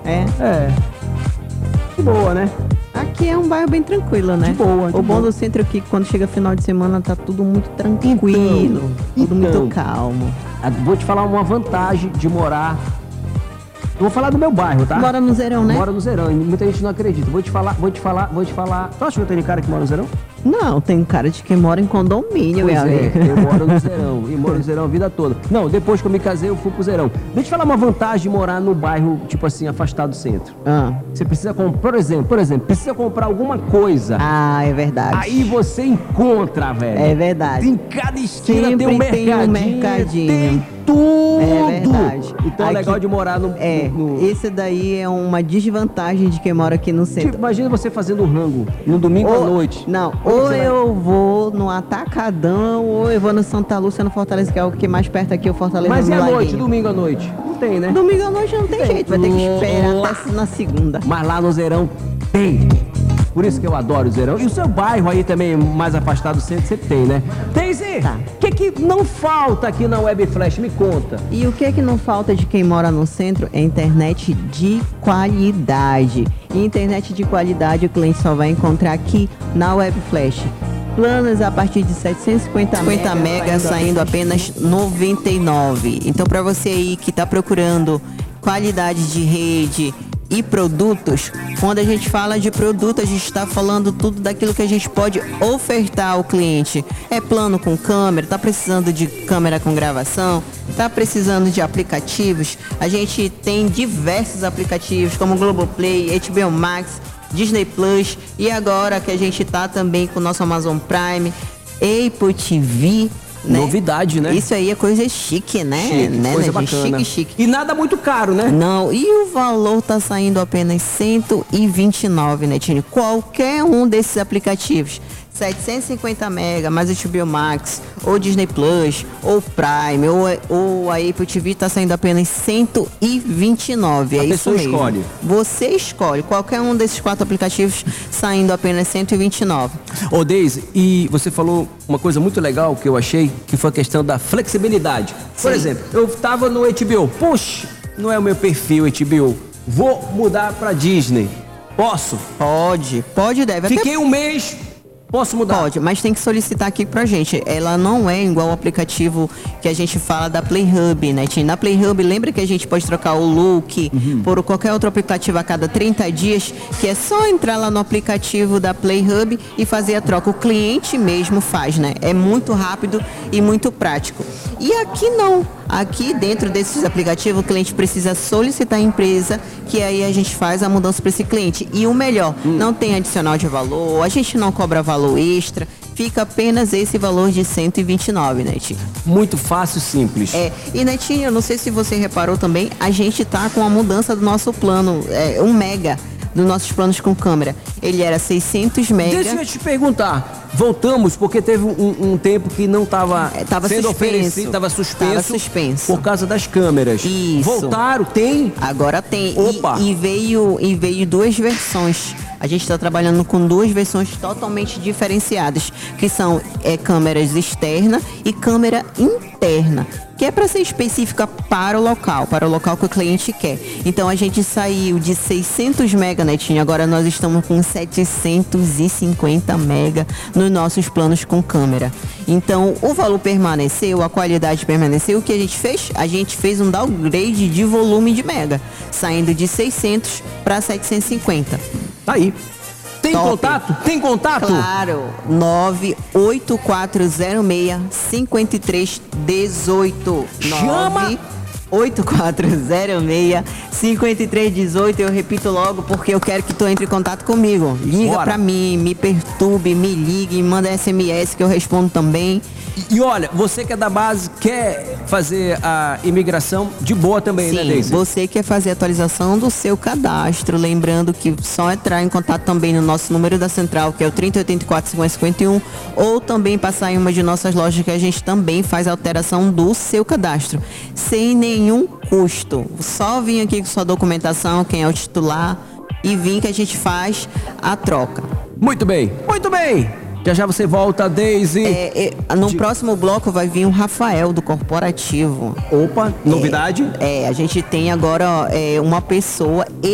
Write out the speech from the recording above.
É. De boa, né? Aqui é um bairro bem tranquilo, né? De boa. O bom do centro é que quando chega final de semana tá tudo muito tranquilo, tudo muito calmo. Vou te falar uma vantagem de morar. Eu vou falar do meu bairro, tá? Mora no Zerão, né? Mora no Zerão, e muita gente não acredita. Vou te falar. Tu acha que eu tenho cara que mora no Zerão? Não, tem cara de quem mora em condomínio, Pois meu amigo. eu moro no Zerão, e moro no Zerão a vida toda. Não, depois que eu me casei, eu fui pro Zerão. Deixa eu te falar uma vantagem de morar no bairro, tipo assim, afastado do centro. Você precisa comprar, por exemplo, precisa comprar alguma coisa. Ah, é verdade. Aí você encontra, velho. É verdade. Em cada esquina Sempre tem um mercadinho. Tem tudo. É verdade. Então é legal de morar no... Esse daí é uma desvantagem de quem mora aqui no centro. Tipo, imagina você fazendo rango no domingo à noite. Não, ou eu vou no Atacadão, ou eu vou no Santa Lúcia, no Fortaleza, que é o que mais perto aqui, o Fortaleza. Mas no é à Laguinho. noite, domingo à noite? Não tem, né? Domingo à noite não tem jeito, vai ter que esperar até na segunda. Mas lá no Zerão tem. Por isso que eu adoro o Zerão. E o seu bairro aí também, mais afastado do centro, você tem, né? Daisy, o que não falta aqui na Web Flash? Me conta. E o que não falta de quem mora no centro é internet de qualidade. E internet de qualidade o cliente só vai encontrar aqui na Web Flash. Planos a partir de 750 megas saindo apenas 99. Então, para você aí que está procurando qualidade de rede e produtos, quando a gente fala de produto, a gente está falando tudo daquilo que a gente pode ofertar ao cliente. É plano com câmera, tá precisando de câmera com gravação, tá precisando de aplicativos. A gente tem diversos aplicativos como Globoplay, HBO Max, Disney Plus, e agora que a gente tá também com o nosso Amazon Prime, Apple TV. Né? Novidade, né? Isso aí é coisa chique, né? Chique, coisa bacana. Chique. E nada muito caro, né? Não, e o valor tá saindo apenas 129, né, Tini? Qualquer um desses aplicativos, 750 mega, mais HBO Max, ou Disney Plus, ou Prime, ou a Apple TV, tá saindo apenas 129. É isso mesmo. Escolhe. Você escolhe qualquer um desses 4 aplicativos saindo apenas 129. Ô Deise, e você falou uma coisa muito legal que eu achei, que foi a questão da flexibilidade. Por exemplo, eu tava no HBO, puxa, não é o meu perfil HBO, vou mudar pra Disney. Posso? Pode e deve. Fiquei um mês... Posso mudar? Pode, mas tem que solicitar aqui pra gente. Ela não é igual o aplicativo que a gente fala da Playhub, né, Tim? Na Playhub, lembra que a gente pode trocar o look por qualquer outro aplicativo a cada 30 dias, que é só entrar lá no aplicativo da Playhub e fazer a troca. O cliente mesmo faz, né? É muito rápido e muito prático. E aqui não. Aqui dentro desses aplicativos, o cliente precisa solicitar a empresa, que aí a gente faz a mudança para esse cliente. E o melhor, não tem adicional de valor, a gente não cobra valor extra, fica apenas esse valor de 129, Netinho. Muito fácil, simples. E Netinho, eu não sei se você reparou também, a gente tá com a mudança do nosso plano, 1 mega dos nossos planos com câmera. Ele era 600 mega. Deixa eu te perguntar. Voltamos porque teve um tempo que não estava sendo oferecido, estava suspenso por causa das câmeras. Isso. Voltaram, tem? Agora tem. Opa. E veio 2 versões. A gente está trabalhando com 2 versões totalmente diferenciadas, que são câmeras externa e câmera interna, que é para ser específica para o local que o cliente quer. Então a gente saiu de 600 mega, Netinho, agora nós estamos com 750 mega nos nossos planos com câmera. Então o valor permaneceu, a qualidade permaneceu. O que a gente fez? A gente fez um downgrade de volume de mega, saindo de 600 para 750. Tá aí. Tem Top. contato? Tem contato? Claro, 98406-5318. Chama! 8406-5318. Eu repito logo porque eu quero que tu entre em contato comigo. Liga pra mim, me perturbe, me ligue, me manda SMS que eu respondo também. E olha, você que é da base, quer fazer a imigração de boa também, Sim, né, Deise? Você quer fazer a atualização do seu cadastro, lembrando que só entrar em contato também no nosso número da central, que é o 3084-5051, ou também passar em uma de nossas lojas que a gente também faz a alteração do seu cadastro, sem nenhum custo. Só vir aqui com sua documentação, quem é o titular, e vir que a gente faz a troca. Muito bem, muito bem! Já você volta, Deise. No próximo bloco vai vir o Rafael do Corporativo. Opa, novidade? A gente tem agora uma pessoa